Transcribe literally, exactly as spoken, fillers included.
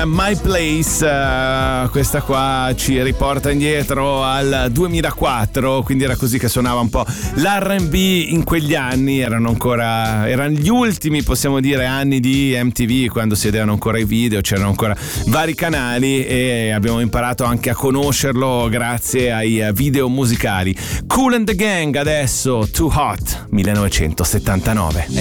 My Place, uh, questa qua ci riporta indietro al duemilaquattro, quindi era così che suonava un po' l'R and B in quegli anni. Erano ancora, erano gli ultimi, possiamo dire, anni di M T V, quando si vedevano ancora i video, c'erano ancora vari canali e abbiamo imparato anche a conoscerlo grazie ai video musicali. Kool and the Gang adesso, Too Hot, millenovecentosettantanove.